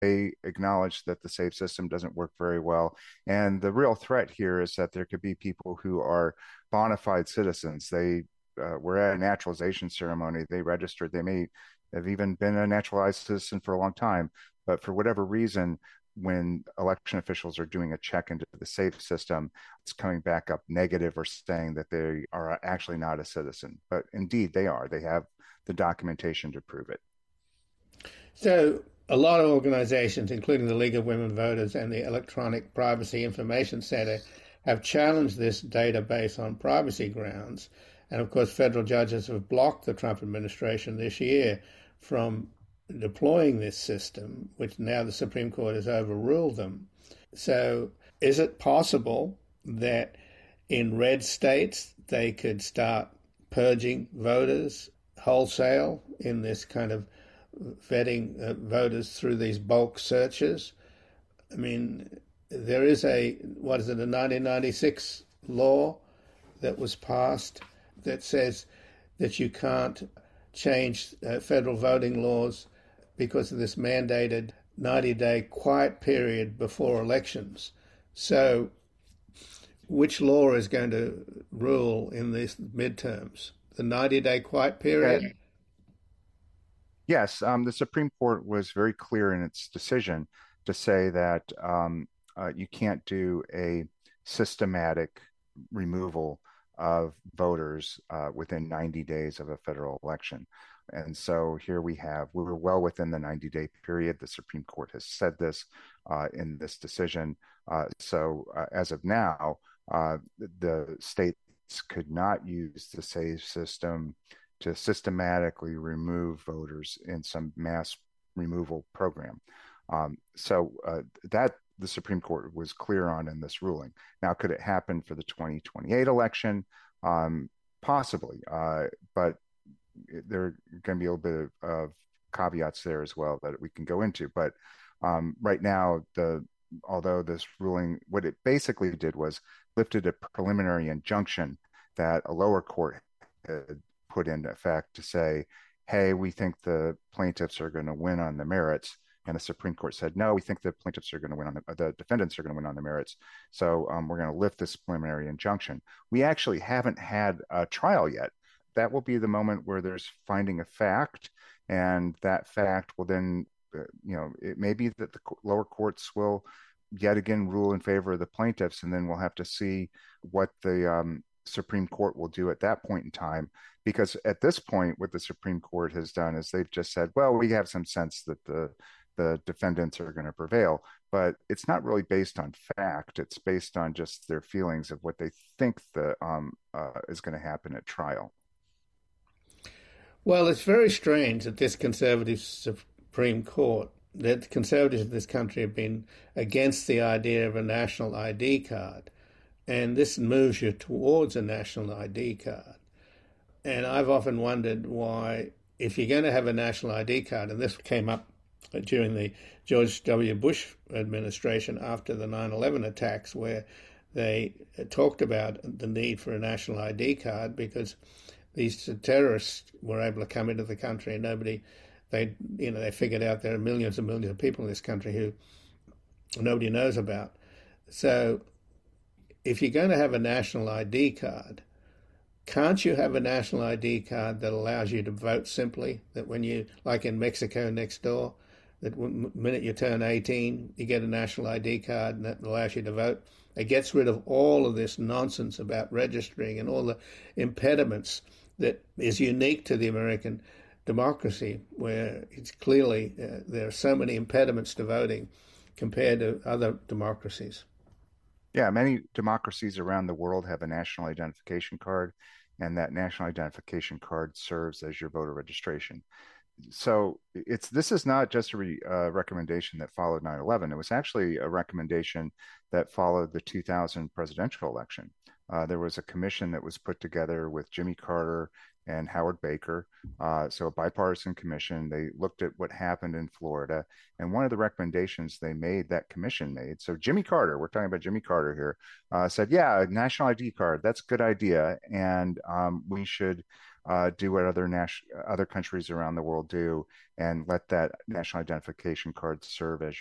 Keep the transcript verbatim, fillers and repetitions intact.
they acknowledge that the SAFE system doesn't work very well. And the real threat here is that there could be people who are bona fide citizens. They uh, were at a naturalization ceremony, they registered, they may have even been a naturalized citizen for a long time, but for whatever reason, when election officials are doing a check into the SAFE system, it's coming back up negative or saying that they are actually not a citizen. But indeed, they are. They have the documentation to prove it. So, a lot of organizations, including the League of Women Voters and the Electronic Privacy Information Center, have challenged this database on privacy grounds. And of course, federal judges have blocked the Trump administration this year from deploying this system, which now the Supreme Court has overruled them. So is it possible that in red states they could start purging voters wholesale in this kind of vetting uh, voters through these bulk searches? I mean, there is a, what is it, a nineteen ninety-six law that was passed that says that you can't change uh, federal voting laws because of this mandated ninety-day quiet period before elections. So which law is going to rule in these midterms? The ninety-day quiet period? Yeah. Yes, um, the Supreme Court was very clear in its decision to say that um, uh, you can't do a systematic removal of voters uh, within ninety days of a federal election. And so here we have, we were well within the ninety day period. The Supreme Court has said this uh, in this decision. Uh, so uh, as of now, uh, the states could not use the SAFE system to systematically remove voters in some mass removal program. Um, so uh, that the Supreme Court was clear on in this ruling. Now, could it happen for the twenty twenty-eight election? Um, possibly, uh, but there are going to be a little bit of, of caveats there as well that we can go into. But um, right now, the although this ruling, what it basically did was lifted a preliminary injunction that a lower court had put into effect to say, hey, we think the plaintiffs are going to win on the merits. And the Supreme Court said, no, we think the plaintiffs are going to win on the, the defendants are going to win on the merits. So um, we're going to lift this preliminary injunction. We actually haven't had a trial yet. That will be the moment where there's finding a fact, and that fact will then, uh, you know, it may be that the lower courts will yet again rule in favor of the plaintiffs, and then we'll have to see what the um, Supreme Court will do at that point in time. Because at this point, what the Supreme Court has done is they've just said, well, we have some sense that the the defendants are going to prevail, but it's not really based on fact. It's based on just their feelings of what they think the um, uh, is going to happen at trial. Well, it's very strange that this conservative Supreme Court, that the conservatives in this country have been against the idea of a national I D card, and this moves you towards a national I D card. And I've often wondered why, if you're going to have a national I D card, and this came up during the George W. Bush administration after the nine eleven attacks, where they talked about the need for a national I D card because these terrorists were able to come into the country and nobody, they, you know, they figured out there are millions and millions of people in this country who nobody knows about. So if you're going to have a national I D card, can't you have a national I D card that allows you to vote simply? That when you, like in Mexico next door, that the minute you turn eighteen, you get a national I D card and that allows you to vote. It gets rid of all of this nonsense about registering and all the impediments that is unique to the American democracy, where it's clearly uh, there are so many impediments to voting compared to other democracies. Yeah, many democracies around the world have a national identification card, and that national identification card serves as your voter registration. So it's this is not just a re, uh, recommendation that followed nine eleven. It was actually a recommendation that followed the two thousand presidential election. Uh, there was a commission that was put together with Jimmy Carter and Howard Baker. Uh, so a bipartisan commission. They looked at what happened in Florida. And one of the recommendations they made, that commission made, so Jimmy Carter, we're talking about Jimmy Carter here, uh, said, yeah, national I D card, that's a good idea. And um, we should uh, do what other nation, other countries around the world do, and let that national identification card serve as